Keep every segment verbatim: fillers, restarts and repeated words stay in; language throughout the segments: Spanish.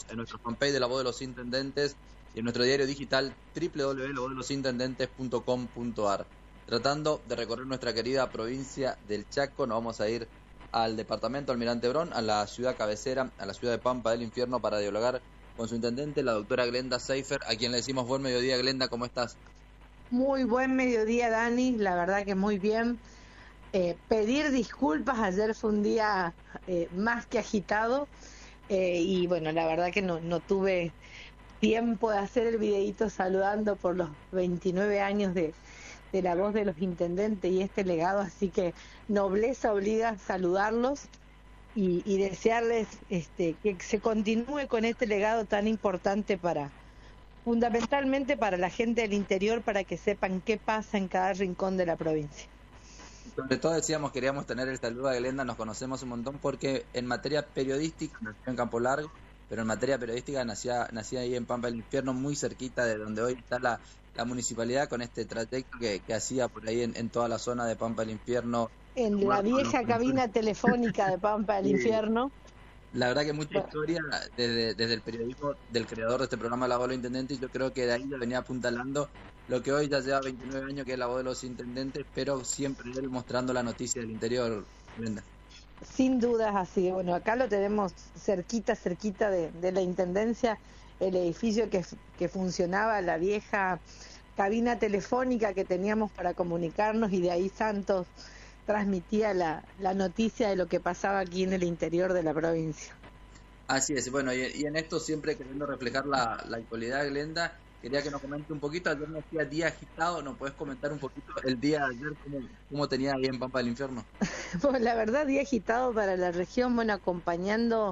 en nuestro fanpage de La Voz de los Intendentes y en nuestro diario digital doble u doble u doble u punto la voz de los intendentes punto com punto a r. Tratando de recorrer nuestra querida provincia del Chaco, nos vamos a ir al departamento Almirante Brown, a la ciudad cabecera, a la ciudad de Pampa del Infierno, para dialogar con su intendente, la doctora Glenda Seifer, a quien le decimos buen mediodía. Glenda, ¿cómo estás? Muy buen mediodía, Dani, la verdad que muy bien. Eh, pedir disculpas, ayer fue un día eh, más que agitado eh, y bueno, la verdad que no, no tuve tiempo de hacer el videíto saludando por los veintinueve años de, de La Voz de los Intendentes y este legado, así que nobleza obliga a saludarlos y, y desearles este, que se continúe con este legado tan importante para, fundamentalmente para la gente del interior, para que sepan qué pasa en cada rincón de la provincia. Sobre todo decíamos, queríamos tener el saludo a Glenda, nos conocemos un montón porque en materia periodística nació en Campo Largo, pero en materia periodística nacía, nacía ahí en Pampa del Infierno, muy cerquita de donde hoy está la, la municipalidad, con este trayecto que, que hacía por ahí en, en toda la zona de Pampa del Infierno. En la vieja cabina telefónica de Pampa del Infierno. La verdad que mucha historia desde, desde el periodismo del creador de este programa, La Voz de los Intendentes, y yo creo que de ahí le venía apuntalando lo que hoy ya lleva veintinueve años, que es La Voz de los Intendentes, pero siempre él mostrando la noticia del interior, Glenda. Sin dudas, así. Bueno, acá lo tenemos cerquita, cerquita de, de la Intendencia, el edificio que, que funcionaba, la vieja cabina telefónica que teníamos para comunicarnos, y de ahí Santos transmitía la, la noticia de lo que pasaba aquí en el interior de la provincia. Así es, bueno, y, y en esto siempre queriendo reflejar la, la actualidad, Glenda, quería que nos comente un poquito. Ayer nos decía día agitado, ¿nos puedes comentar un poquito el día de ayer, cómo, cómo tenía ahí en Pampa del Infierno? Pues la verdad, día agitado para la región, bueno, acompañando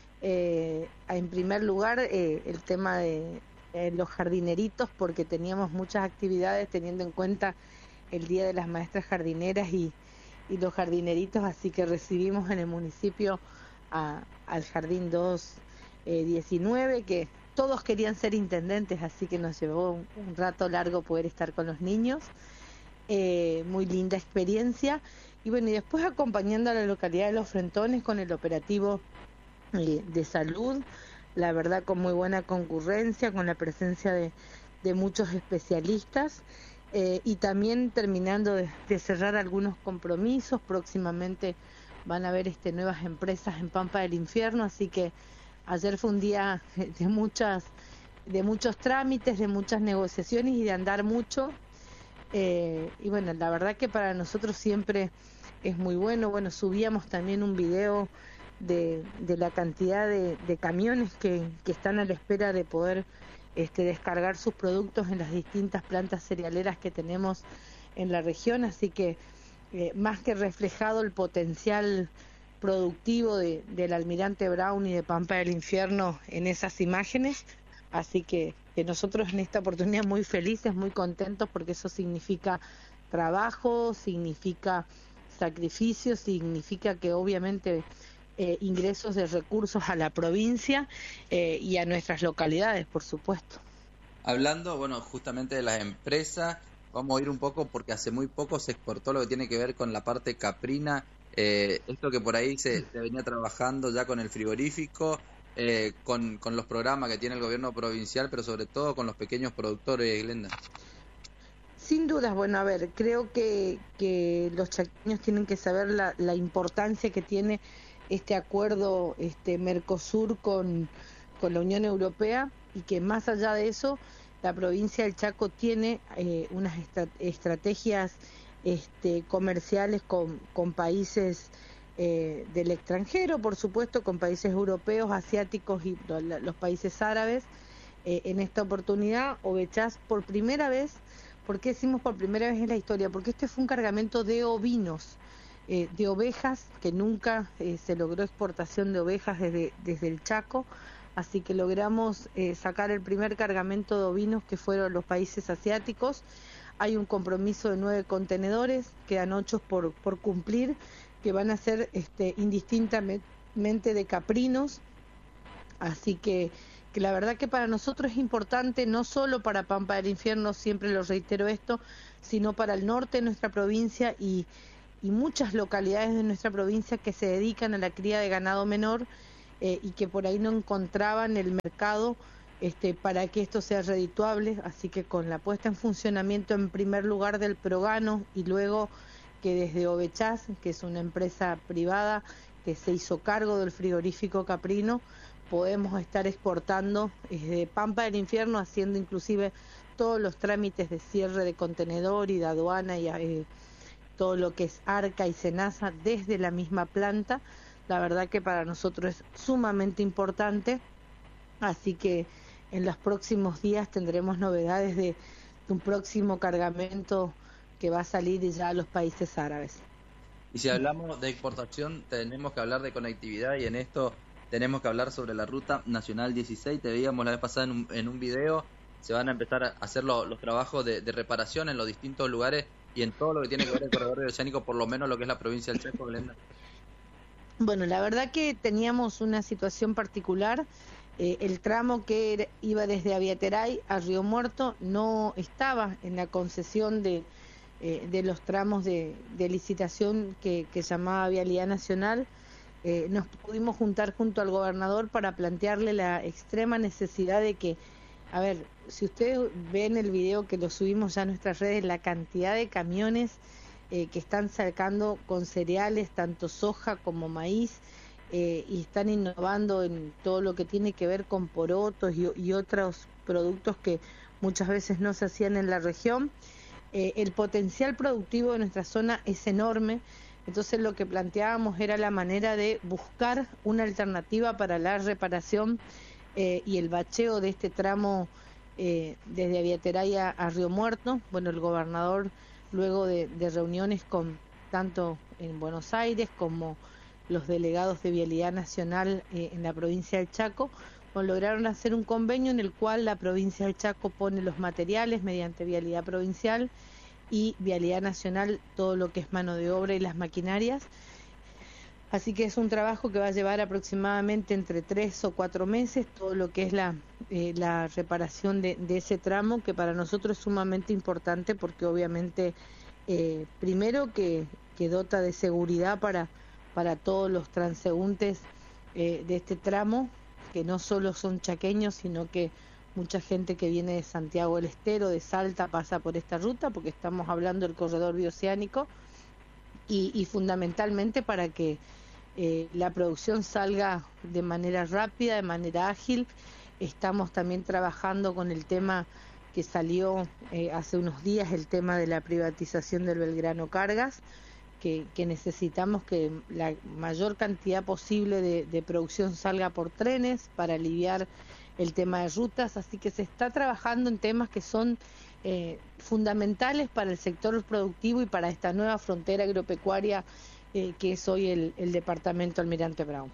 eh, en primer lugar eh, el tema de eh, los jardineritos, porque teníamos muchas actividades teniendo en cuenta el Día de las Maestras Jardineras y y los jardineritos, así que recibimos en el municipio a, al Jardín dos diecinueve, que todos querían ser intendentes, así que nos llevó un, un rato largo poder estar con los niños, eh, muy linda experiencia, y bueno, y después acompañando a la localidad de Los Frentones con el operativo eh, de salud, la verdad con muy buena concurrencia, con la presencia de, de muchos especialistas. Eh, y también terminando de, de cerrar algunos compromisos. Próximamente van a haber este, nuevas empresas en Pampa del Infierno, así que ayer fue un día de muchas de muchos trámites, de muchas negociaciones y de andar mucho, eh, y bueno, la verdad que para nosotros siempre es muy bueno. Bueno, subíamos también un video de, de la cantidad de, de camiones que, que están a la espera de poder Este, descargar sus productos en las distintas plantas cerealeras que tenemos en la región, así que eh, más que reflejado el potencial productivo de, del Almirante Brown y de Pampa del Infierno en esas imágenes, así que, que nosotros en esta oportunidad muy felices, muy contentos, porque eso significa trabajo, significa sacrificio, significa que obviamente Eh, ingresos de recursos a la provincia eh, y a nuestras localidades, por supuesto. Hablando, bueno, justamente de las empresas, vamos a ir un poco porque hace muy poco se exportó lo que tiene que ver con la parte caprina, eh, esto que por ahí se, se venía trabajando ya con el frigorífico, eh, con, con los programas que tiene el gobierno provincial, pero sobre todo con los pequeños productores, Glenda. Sin dudas, bueno, a ver, creo que, que los chaqueños tienen que saber la, la importancia que tiene este acuerdo este Mercosur con, con la Unión Europea, y que más allá de eso, la provincia del Chaco tiene eh, unas estra estrategias este, comerciales con, con países eh, del extranjero, por supuesto, con países europeos, asiáticos y lo, los países árabes. Eh, en esta oportunidad, Ovechas, por primera vez, ¿por qué decimos por primera vez en la historia? Porque este fue un cargamento de ovinos, Eh, de ovejas, que nunca eh, se logró exportación de ovejas desde, desde el Chaco, así que logramos eh, sacar el primer cargamento de ovinos, que fueron los países asiáticos. Hay un compromiso de nueve contenedores, quedan ocho por, por cumplir, que van a ser este, indistintamente de caprinos, así que, que la verdad que para nosotros es importante, no solo para Pampa del Infierno, siempre lo reitero esto, sino para el norte de nuestra provincia y y muchas localidades de nuestra provincia que se dedican a la cría de ganado menor, eh, y que por ahí no encontraban el mercado este, para que esto sea redituable, así que con la puesta en funcionamiento en primer lugar del Progano y luego que desde Ovechas, que es una empresa privada que se hizo cargo del frigorífico caprino, podemos estar exportando desde Pampa del Infierno, haciendo inclusive todos los trámites de cierre de contenedor y de aduana y eh, todo lo que es Arca y Senasa desde la misma planta. La verdad que para nosotros es sumamente importante, así que en los próximos días tendremos novedades de, de un próximo cargamento que va a salir ya a los países árabes. Y si hablamos de exportación, tenemos que hablar de conectividad, y en esto tenemos que hablar sobre la Ruta Nacional dieciséis. Te veíamos la vez pasada en un, en un video. Se van a empezar a hacer lo, los trabajos de, de reparación en los distintos lugares y en todo lo que tiene que ver el corredor oceánico, por lo menos lo que es la provincia del Chaco, Glenda. Bueno, la verdad que teníamos una situación particular. Eh, el tramo que era, iba desde Aviateray a Río Muerto no estaba en la concesión de, eh, de los tramos de, de licitación que, que llamaba Vialidad Nacional. Eh, nos pudimos juntar junto al gobernador para plantearle la extrema necesidad de que, a ver, si ustedes ven el video que lo subimos ya a nuestras redes, la cantidad de camiones eh, que están sacando con cereales, tanto soja como maíz, eh, y están innovando en todo lo que tiene que ver con porotos y, y otros productos que muchas veces no se hacían en la región. Eh, el potencial productivo de nuestra zona es enorme, entonces lo que planteábamos era la manera de buscar una alternativa para la reparación eh, y el bacheo de este tramo eh, desde Aviateray a, a Río Muerto. Bueno, el gobernador, luego de, de reuniones con tanto en Buenos Aires como los delegados de Vialidad Nacional eh, en la provincia del Chaco, bueno, lograron hacer un convenio en el cual la provincia del Chaco pone los materiales mediante Vialidad Provincial y Vialidad Nacional todo lo que es mano de obra y las maquinarias. Así que es un trabajo que va a llevar aproximadamente entre tres o cuatro meses, todo lo que es la, eh, la reparación de, de ese tramo, que para nosotros es sumamente importante porque obviamente, eh, primero que, que dota de seguridad para, para todos los transeúntes eh, de este tramo, que no solo son chaqueños, sino que mucha gente que viene de Santiago del Estero, de Salta, pasa por esta ruta, porque estamos hablando del corredor bioceánico, y, y fundamentalmente para que eh, la producción salga de manera rápida, de manera ágil. Estamos también trabajando con el tema que salió eh, hace unos días, el tema de la privatización del Belgrano Cargas, que, que necesitamos que la mayor cantidad posible de, de producción salga por trenes para aliviar el tema de rutas, así que se está trabajando en temas que son eh, fundamentales para el sector productivo y para esta nueva frontera agropecuaria eh, que es hoy el, el departamento Almirante Brown.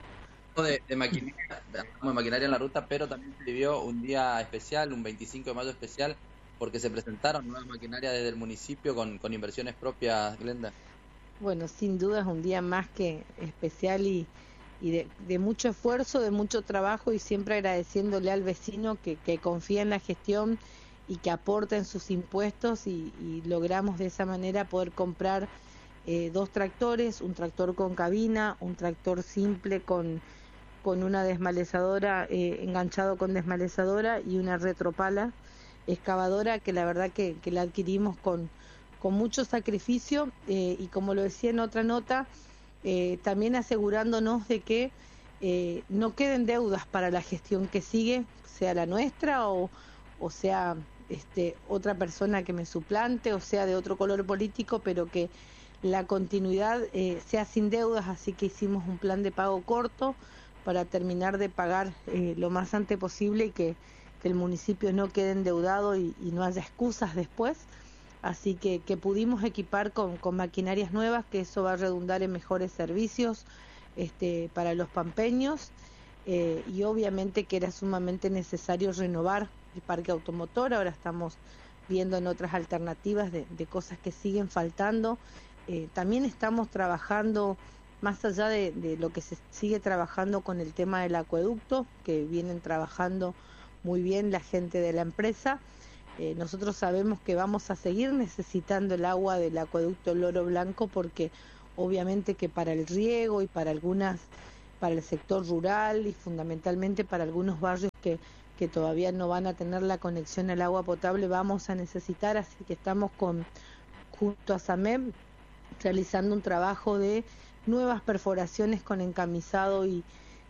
De, de, maquinaria, de maquinaria en la ruta, pero también se vivió un día especial, un veinticinco de mayo especial, porque se presentaron nuevas maquinarias desde el municipio con, con inversiones propias, Glenda. Bueno, sin duda es un día más que especial y y de, de mucho esfuerzo, de mucho trabajo, y siempre agradeciéndole al vecino que, que confía en la gestión y que aporta en sus impuestos, y, y logramos de esa manera poder comprar eh, dos tractores, un tractor con cabina, un tractor simple con, con una desmalezadora, eh, enganchado con desmalezadora, y una retropala excavadora que la verdad que, que la adquirimos con, con mucho sacrificio eh, y como lo decía en otra nota, Eh, también asegurándonos de que eh, no queden deudas para la gestión que sigue, sea la nuestra o, o sea este, otra persona que me suplante, o sea de otro color político, pero que la continuidad eh, sea sin deudas. Así que hicimos un plan de pago corto para terminar de pagar eh, lo más antes posible y que, que el municipio no quede endeudado y, y no haya excusas después. Así que, que pudimos equipar con, con maquinarias nuevas, que eso va a redundar en mejores servicios este, para los pampeños, eh, y obviamente que era sumamente necesario renovar el parque automotor. Ahora estamos viendo en otras alternativas de, de cosas que siguen faltando. Eh, también estamos trabajando, más allá de, de lo que se sigue trabajando con el tema del acueducto, que vienen trabajando muy bien la gente de la empresa. Eh, nosotros sabemos que vamos a seguir necesitando el agua del acueducto Loro Blanco, porque obviamente que para el riego y para algunas para el sector rural y fundamentalmente para algunos barrios que, que todavía no van a tener la conexión al agua potable, vamos a necesitar, así que estamos con junto a SAMEP realizando un trabajo de nuevas perforaciones con encamisado y,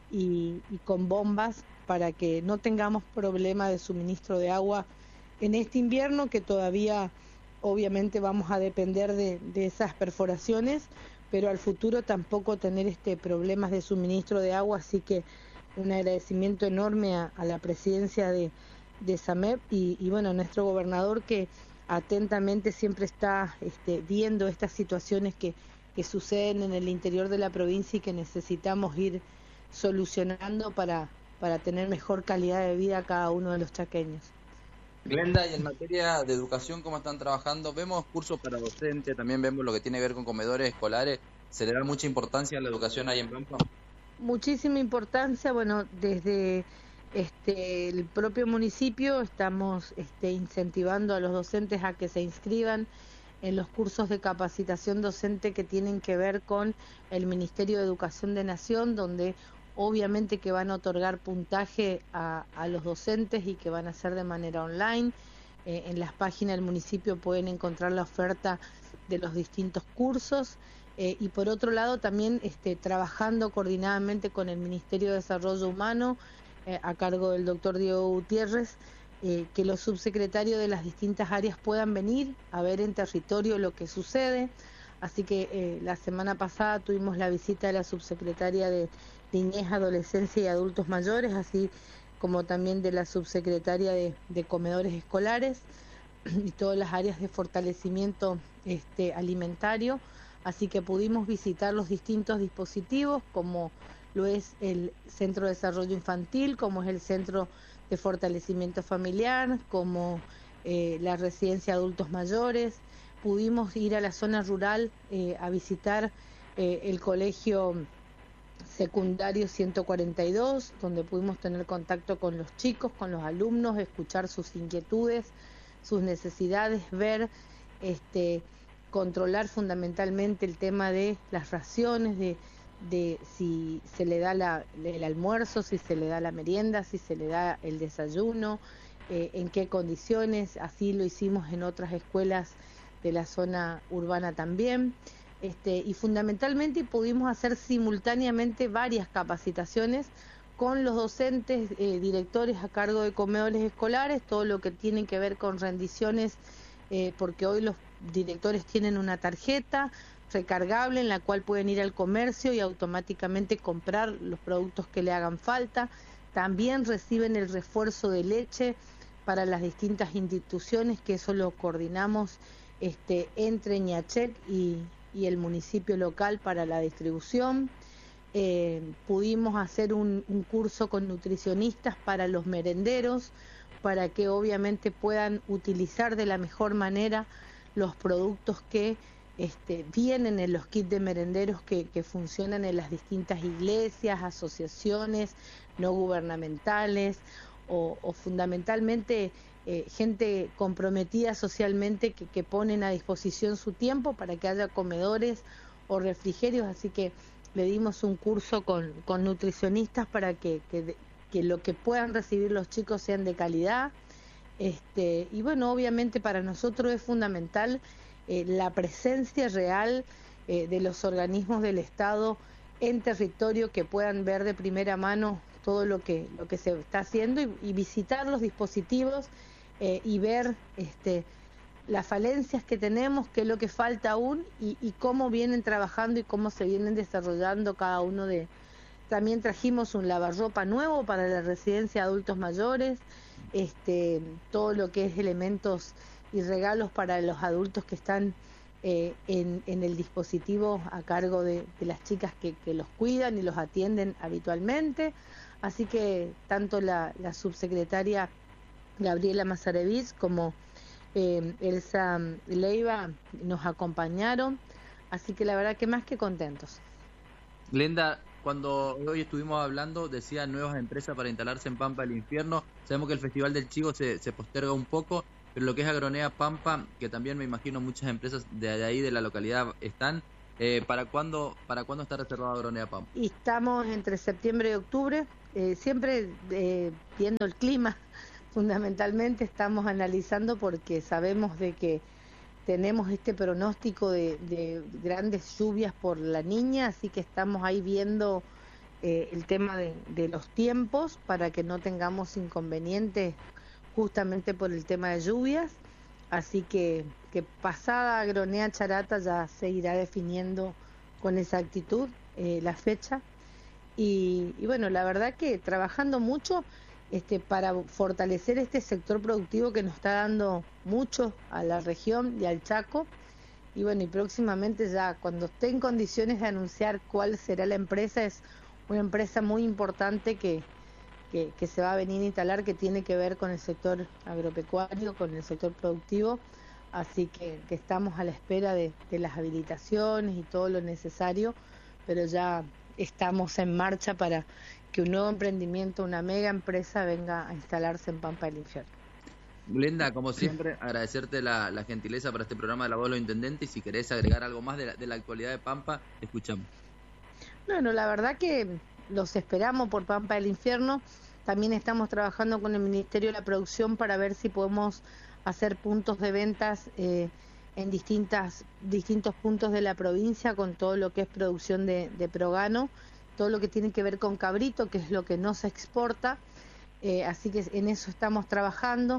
y, y con bombas para que no tengamos problema de suministro de agua en este invierno, que todavía obviamente vamos a depender de, de esas perforaciones, pero al futuro tampoco tener este problemas de suministro de agua, así que un agradecimiento enorme a, a la presidencia de, de SAMEP y, y bueno, a nuestro gobernador que atentamente siempre está este, viendo estas situaciones que, que suceden en el interior de la provincia y que necesitamos ir solucionando para, para tener mejor calidad de vida a cada uno de los chaqueños. Glenda, y en materia de educación, ¿cómo están trabajando? Vemos cursos para docentes, también vemos lo que tiene que ver con comedores escolares. ¿Se le da mucha importancia a la educación ahí en Pampa? Muchísima importancia, bueno, desde este el propio municipio estamos este, incentivando a los docentes a que se inscriban en los cursos de capacitación docente que tienen que ver con el Ministerio de Educación de Nación, donde obviamente que van a otorgar puntaje a, a los docentes y que van a ser de manera online. Eh, en las páginas del municipio pueden encontrar la oferta de los distintos cursos. Eh, y por otro lado también este, trabajando coordinadamente con el Ministerio de Desarrollo Humano eh, a cargo del doctor Diego Gutiérrez, eh, que los subsecretarios de las distintas áreas puedan venir a ver en territorio lo que sucede. Así que eh, la semana pasada tuvimos la visita de la subsecretaria de Niñez, Adolescencia y Adultos Mayores, así como también de la subsecretaria de, de Comedores Escolares y todas las áreas de fortalecimiento este, alimentario. Así que pudimos visitar los distintos dispositivos, como lo es el Centro de Desarrollo Infantil, como es el Centro de Fortalecimiento Familiar, como eh, la Residencia de Adultos Mayores. Pudimos ir a la zona rural eh, a visitar eh, el Colegio Secundario ciento cuarenta y dos, donde pudimos tener contacto con los chicos, con los alumnos, escuchar sus inquietudes, sus necesidades, ver este controlar fundamentalmente el tema de las raciones, de, de si se le da la, el almuerzo, si se le da la merienda, si se le da el desayuno, eh, en qué condiciones. Así lo hicimos en otras escuelas de la zona urbana también. Este, y fundamentalmente pudimos hacer simultáneamente varias capacitaciones con los docentes, eh, directores a cargo de comedores escolares, todo lo que tiene que ver con rendiciones, eh, porque hoy los directores tienen una tarjeta recargable en la cual pueden ir al comercio y automáticamente comprar los productos que le hagan falta. También reciben el refuerzo de leche para las distintas instituciones, que eso lo coordinamos este, entre Ñachec y, y el municipio local para la distribución. Eh, pudimos hacer un, un curso con nutricionistas para los merenderos, para que obviamente puedan utilizar de la mejor manera los productos que este, vienen en los kits de merenderos que, que funcionan en las distintas iglesias, asociaciones no gubernamentales o, o fundamentalmente eh, gente comprometida socialmente que, que ponen a disposición su tiempo para que haya comedores o refrigerios. Así que le dimos un curso con, con nutricionistas para que, que, que lo que puedan recibir los chicos sean de calidad. Este, y bueno, obviamente para nosotros es fundamental eh, la presencia real eh, de los organismos del Estado en territorio, que puedan ver de primera mano todo lo que lo que se está haciendo y, y visitar los dispositivos eh, y ver este, las falencias que tenemos, qué es lo que falta aún y, y cómo vienen trabajando y cómo se vienen desarrollando cada uno de. También trajimos un lavarropa nuevo para la residencia de adultos mayores, este, todo lo que es elementos y regalos para los adultos que están eh, en, en el dispositivo a cargo de, de las chicas que, que los cuidan y los atienden habitualmente. Así que tanto la, la subsecretaria Gabriela Mazarevich como eh, Elsa Leiva nos acompañaron, así que la verdad que más que contentos. Glenda, cuando hoy estuvimos hablando, decía nuevas empresas para instalarse en Pampa del Infierno. Sabemos que el Festival del Chivo se, se posterga un poco, pero lo que es Agronea Pampa, que también me imagino muchas empresas de ahí de la localidad están, Eh, ¿para cuándo para cuándo está reservado Agronea Pampa? Y estamos entre septiembre y octubre, eh, siempre eh, viendo el clima, fundamentalmente estamos analizando porque sabemos de que tenemos este pronóstico de, de grandes lluvias por la Niña, así que estamos ahí viendo eh, el tema de, de los tiempos para que no tengamos inconvenientes justamente por el tema de lluvias, así que, que pasada Agronea Charata ya se irá definiendo con exactitud eh, la fecha y, y bueno, la verdad que trabajando mucho este, para fortalecer este sector productivo que nos está dando mucho a la región y al Chaco y bueno, y próximamente ya cuando esté en condiciones de anunciar cuál será la empresa, es una empresa muy importante que Que, que se va a venir a instalar, que tiene que ver con el sector agropecuario, con el sector productivo, así que, que estamos a la espera de, de las habilitaciones y todo lo necesario, pero ya estamos en marcha para que un nuevo emprendimiento, una mega empresa venga a instalarse en Pampa del Infierno. Glenda, como siempre, agradecerte la, la gentileza para este programa de La Voz de los Intendentes y si querés agregar algo más de la, de la actualidad de Pampa, te escuchamos. Bueno, la verdad que los esperamos por Pampa del Infierno. También estamos trabajando con el Ministerio de la Producción para ver si podemos hacer puntos de ventas eh, en distintas distintos puntos de la provincia con todo lo que es producción de, de Progano, todo lo que tiene que ver con cabrito, que es lo que no se exporta. Eh, así que en eso estamos trabajando.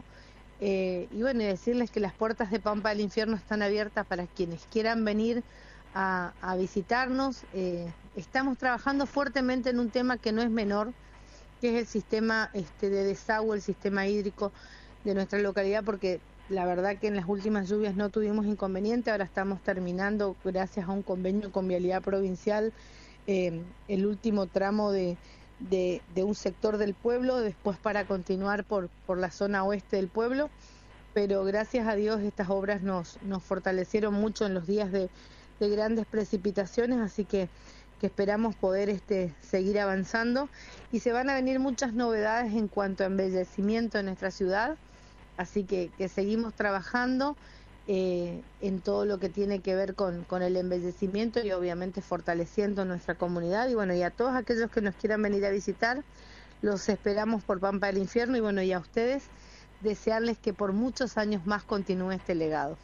Eh, y bueno, y decirles que las puertas de Pampa del Infierno están abiertas para quienes quieran venir a, a visitarnos. Eh, estamos trabajando fuertemente en un tema que no es menor, que es el sistema este, de desagüe, el sistema hídrico de nuestra localidad, porque la verdad que en las últimas lluvias no tuvimos inconveniente, ahora estamos terminando, gracias a un convenio con Vialidad Provincial, eh, el último tramo de, de, de un sector del pueblo, después para continuar por, por la zona oeste del pueblo, pero gracias a Dios estas obras nos, nos fortalecieron mucho en los días de, de grandes precipitaciones, así que que esperamos poder este, seguir avanzando y se van a venir muchas novedades en cuanto a embellecimiento en nuestra ciudad, así que, que seguimos trabajando eh, en todo lo que tiene que ver con, con el embellecimiento y obviamente fortaleciendo nuestra comunidad y bueno, y a todos aquellos que nos quieran venir a visitar, los esperamos por Pampa del Infierno y bueno, y a ustedes desearles que por muchos años más continúe este legado.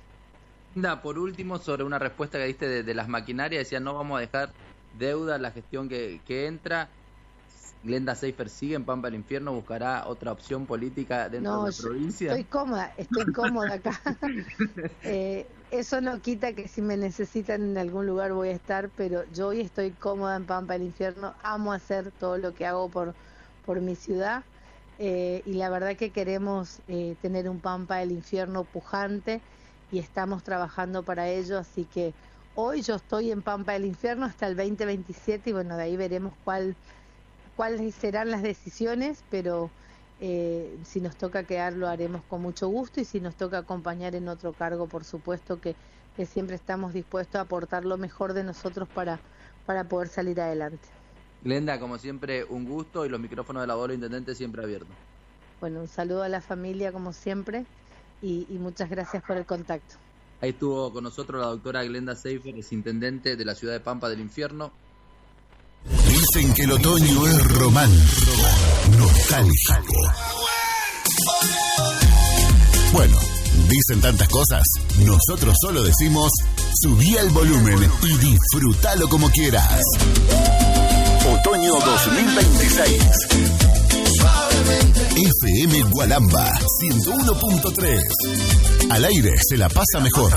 Da, por último, sobre una respuesta que diste de, de las maquinarias, decía no vamos a dejar deuda la gestión que, que entra. Glenda Seifer sigue en Pampa del Infierno, buscará otra opción política dentro no, de la provincia. Estoy cómoda, estoy cómoda acá. eh, eso no quita que si me necesitan en algún lugar voy a estar, pero yo hoy estoy cómoda en Pampa del Infierno, amo hacer todo lo que hago por, por mi ciudad eh, y la verdad que queremos eh, tener un Pampa del Infierno pujante y estamos trabajando para ello, así que hoy yo estoy en Pampa del Infierno hasta el veinte veintisiete y bueno, de ahí veremos cuál, cuáles serán las decisiones, pero eh, si nos toca quedar lo haremos con mucho gusto y si nos toca acompañar en otro cargo, por supuesto que, que siempre estamos dispuestos a aportar lo mejor de nosotros para, para poder salir adelante. Glenda, como siempre, un gusto y los micrófonos de La Voz de los Intendentes siempre abiertos. Bueno, un saludo a la familia como siempre y, y muchas gracias por el contacto. Ahí estuvo con nosotros la doctora Glenda Seifer, es intendente de la ciudad de Pampa del Infierno. Dicen que el otoño es romántico, nostálgico. Bueno, dicen tantas cosas, nosotros solo decimos subí el volumen y disfrútalo como quieras. Otoño dos mil veintiséis. F M Gualamba ciento uno punto tres. Al aire se la pasa mejor.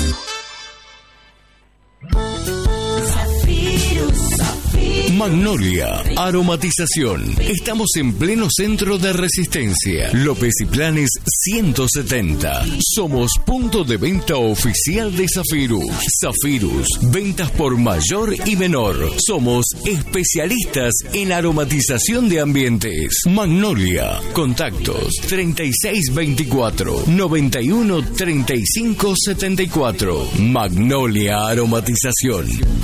Magnolia Aromatización. Estamos en pleno centro de Resistencia. López y Planes ciento setenta. Somos punto de venta oficial de Zafirus. Zafirus, ventas por mayor y menor. Somos especialistas en aromatización de ambientes. Magnolia. Contactos treinta y seis veinticuatro, noventa y uno treinta y cinco setenta y cuatro. Magnolia Aromatización.